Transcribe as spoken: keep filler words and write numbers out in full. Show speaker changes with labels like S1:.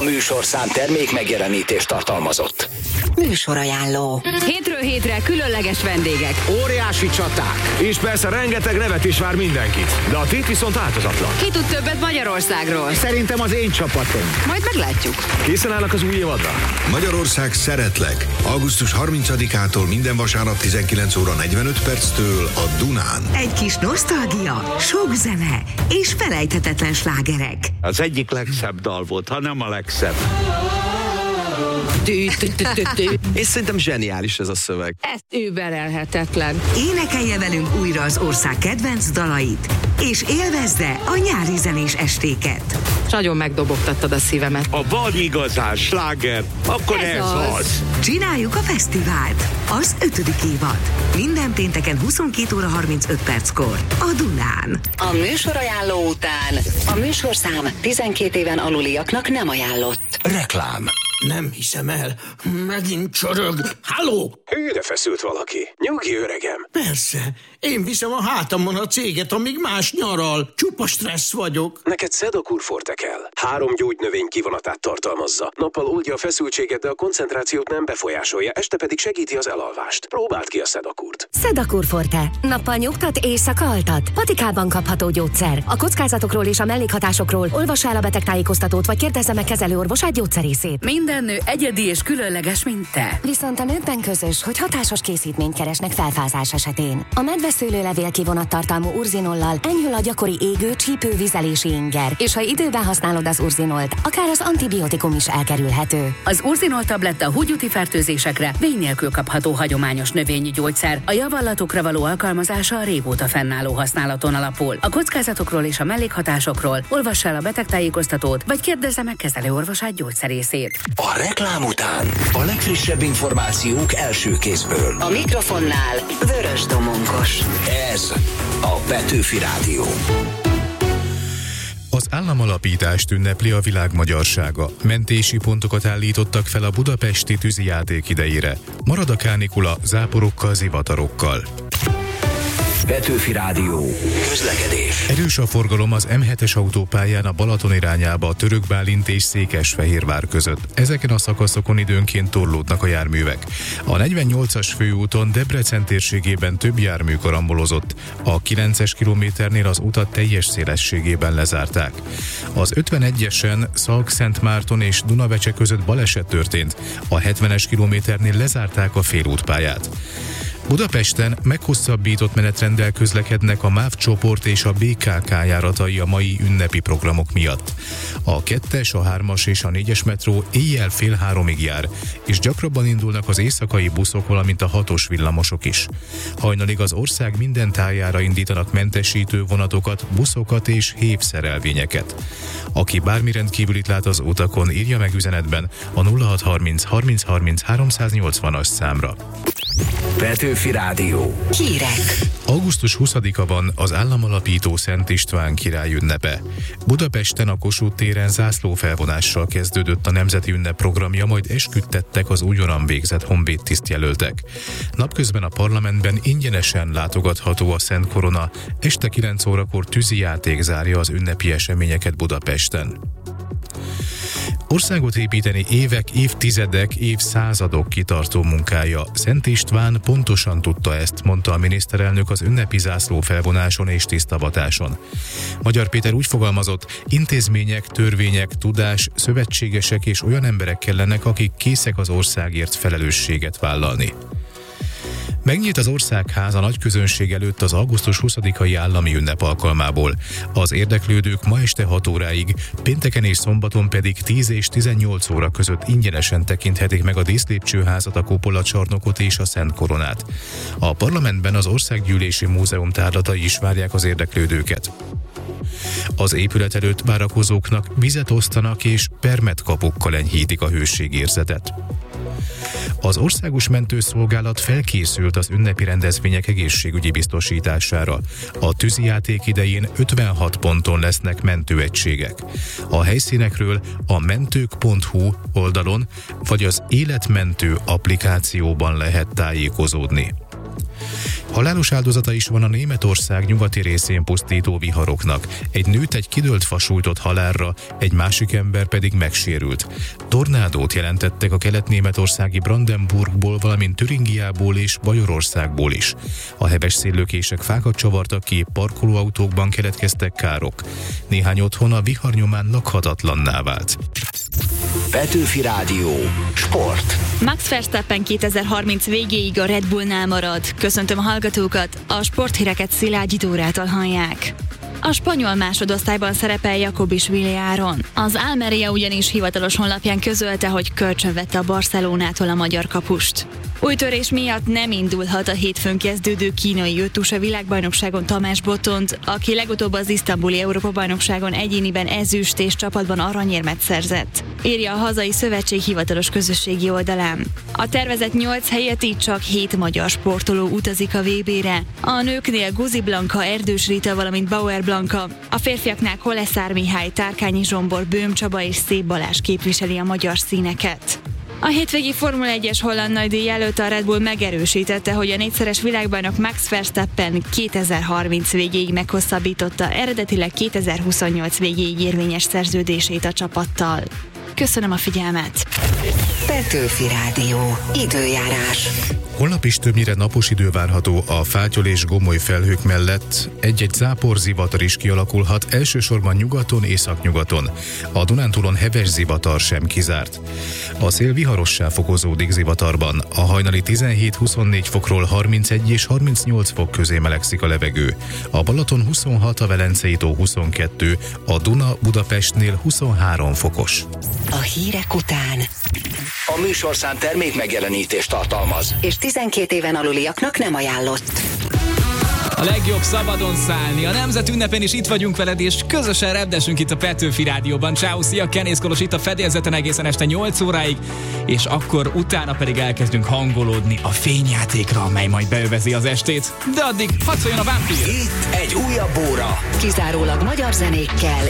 S1: A műsorszám termék megjelenítést tartalmazott.
S2: Műsorajánló.
S3: Hétről hétre különleges vendégek.
S4: Óriási csaták. És persze rengeteg nevet is vár mindenkit. De a tét viszont változatlan.
S3: Ki tud többet Magyarországról?
S4: Szerintem az én csapatom.
S3: Majd meglátjuk.
S4: Készen állnak az új évadra?
S5: Magyarország szeretlek. augusztus harmincadikától minden vasárnap tizenkilenc óra negyvenöt perctől a Dunán.
S2: Egy kis nosztalgia, sok zene és felejthetetlen slágerek.
S6: Az egyik legszebb dal volt, ha nem a legszebb.
S7: És szerintem zseniális ez a szöveg.
S3: Ez überelhetetlen.
S2: Énekelje velünk újra az ország kedvenc dalait, és élvezze a nyári zenés estéket.
S3: Nagyon megdobogtattad a szívemet.
S6: Ha van igazán sláger, akkor ez, ez az. az.
S2: Csináljuk a fesztivált. Az ötödik évad. Minden pénteken huszonkét óra harmincöt perckor a Dunán.
S8: A műsorajánló után a műsorszám tizenkét éven aluliaknak nem ajánlott.
S1: Reklám.
S9: Nem hiszem el. Megint csorog. Halló?
S4: Hűre feszült valaki. Nyugi, öregem.
S9: Persze. Én viszem a hátamon a céget, amíg más nyaral. Csupa stressz vagyok.
S4: Neked Sedakur Forte kell. Három gyógynövény kivonatát tartalmazza. Nappal oldja a feszültséget, de a koncentrációt nem befolyásolja, este pedig segíti az elalvást. Próbáld ki a Sedakurt.
S10: Sedakur Forte. Nappal nyugtat, éjszaka altat. Patikában kapható gyógyszer. A kockázatokról és a mellékhatásokról olvassa el a betegtájékoztatót, vagy kérdezze meg kezelőorvosát, gyógyszerészét.
S3: Minden nő egyedi és különleges, mint te.
S10: Viszont a nőkben közös, hogy hatásos készítményt keresnek felfázás esetén. A medveszőlőlevél kivonattartalmú urzinollal enyhül a gyakori égő, csípő, vizelési inger, és ha időben használod az urzinolt, akár az antibiotikum is elkerülhető.
S3: Az urzinol tabletta húgyúti fertőzésekre vény nélkül kapható hagyományos növényi gyógyszer. A javallatokra való alkalmazása a régóta fennálló használaton alapul. A kockázatokról és a mellékhatásokról olvassa el a betegtájékoztatót, vagy kérdezze meg kezelőorvosát, gyógyszerészét.
S1: A reklám után a legfrissebb információk első kézből.
S8: A mikrofonnál Vörös Domonkos.
S1: Ez a Petőfi Rádió.
S11: Az államalapítást ünnepli a világ magyarsága. Mentési pontokat állítottak fel a budapesti tűzijáték idejére. Marad a kánikula záporokkal, zivatarokkal.
S1: Petőfi Rádió. Közlekedés.
S11: Erős a forgalom az em hetes autópályán a Balaton irányába a Török Bálint és Székesfehérvár között. Ezeken a szakaszokon időnként torlódnak a járművek. A negyvennyolcas főúton Debrecen térségében több jármű karambolozott. A kilences kilométernél az utat teljes szélességében lezárták. Az ötvenegyesen Szalk-Szentmárton és Dunavecse között baleset történt. A hetvenes kilométernél lezárták a félútpályát. Budapesten meghosszabbított menetrenddel közlekednek a MÁV csoport és a bé ká ká járatai a mai ünnepi programok miatt. A kettes, a hármas és a négyes metró éjjel fél háromig jár, és gyakrabban indulnak az éjszakai buszok, valamint a hatos villamosok is. Hajnalig az ország minden tájára indítanak mentesítő vonatokat, buszokat és hévszerelvényeket. Aki bármi rendkívülit lát az utakon, írja meg üzenetben a nulla hat harminc harminc harminc háromszáznyolcvanas számra.
S1: Petőfi Rádió.
S2: Hírek.
S11: augusztus huszadika van az államalapító Szent István király ünnepe. Budapesten a Kossuth téren zászlófelvonással kezdődött a nemzeti ünnep programja, majd esküdtettek az újonnan végzett honvéd tisztjelöltek. Napközben a parlamentben ingyenesen látogatható a Szent Korona, este kilenc órakor tűzijáték zárja az ünnepi eseményeket Budapesten. Országot építeni évek, évtizedek, évszázadok kitartó munkája. Szent István pontosan tudta ezt, mondta a miniszterelnök az ünnepi zászló felvonáson és tisztavatáson. Magyar Péter úgy fogalmazott, intézmények, törvények, tudás, szövetségesek és olyan emberek kellenek, akik készek az országért felelősséget vállalni. Megnyílt az Országház a nagy közönség előtt az augusztus huszadikai állami ünnep alkalmából. Az érdeklődők ma este hat óráig, pénteken és szombaton pedig tíz és tizennyolc óra között ingyenesen tekinthetik meg a díszlépcsőházat, a kupolacsarnokot és a Szent Koronát. A parlamentben az Országgyűlési Múzeum tárlatai is várják az érdeklődőket. Az épület előtt várakozóknak vizet osztanak és permetkapokkal enyhítik a hőségérzetet. Az Országos Mentőszolgálat felkészült az ünnepi rendezvények egészségügyi biztosítására. A tűzijáték idején ötvenhat ponton lesznek mentőegységek. A helyszínekről a mentők pont hu oldalon vagy az Életmentő applikációban lehet tájékozódni. Halálos áldozata is van a Németország nyugati részén pusztító viharoknak. Egy nőt egy kidőlt fa sújtott halálra, egy másik ember pedig megsérült. Tornádót jelentettek a kelet-németországi Brandenburgból, valamint Türingiából és Bajorországból is. A heves széllökések fákat csavartak ki, parkolóautókban keletkeztek károk. Néhány otthon a vihar nyomán lakhatatlanná vált.
S1: Petőfi Rádió. Sport.
S12: Max Verstappen kétezer-harminc végéig a Red Bullnál marad. Köszöntöm a hallgatókat, a sporthíreket Szilágyi Dórától hallják. A spanyol másodosztályban szerepel Jacobišvili Áron. Az Almeria ugyanis hivatalos honlapján közölte, hogy kölcsönvette a Barcelonától a magyar kapust. Új törés miatt nem indulhat a hétfőn kezdődő kínai öttusa világbajnokságon Tamás Botond, aki legutóbb az isztambuli Európa-bajnokságon egyéniben ezüst és csapatban aranyérmet szerzett, írja a hazai szövetség hivatalos közösségi oldalán. A tervezett nyolc helyett így csak hét magyar sportoló utazik a vé bére. A nőknél Guzi Blanka, Erdős Rita, valamint Bauer Blanka, a férfiaknál Koleszár Mihály, Tárkányi Zsombor, Böhm Csaba és Szép Balázs képviseli a magyar színeket. A hétvégi Formula egyes holland nagydíj előtt a Red Bull megerősítette, hogy a négyszeres világbajnok Max Verstappen kétezer-harminc végéig meghosszabbította eredetileg kétezer-huszonnyolc végéig érvényes szerződését a csapattal. Köszönöm a figyelmet!
S8: Petőfi Rádió. Időjárás.
S11: Holnap is többnyire napos idő várható, a fátyol és gomoly felhők mellett egy-egy zápor zivatar is kialakulhat, elsősorban nyugaton, északnyugaton. A Dunántúlon heves zivatar sem kizárt. A szél viharossá fokozódik zivatarban, a hajnali tizenhét-huszonnégy fokról harmincegy és harmincnyolc fok közé melegszik a levegő. A Balaton huszonhat, a Velencei tó huszonkettő, a Duna Budapestnél huszonhárom fokos.
S8: A hírek után
S1: A műsorszám termék megjelenítést tartalmaz,
S8: és tizenkét éven aluliaknak nem ajánlott.
S13: A legjobb szabadon szállni. A nemzet ünnepén is itt vagyunk veled, és közösen repdesünk itt a Petőfi Rádióban. Ciao, szia, Kenész Kolos itt a fedélzeten egészen este nyolc óráig, és akkor utána pedig elkezdünk hangolódni a fényjátékra, amely majd beövezi az estét. De addig hadd szóljon a vámpír!
S1: Itt egy újabb óra.
S8: Kizárólag magyar zenékkel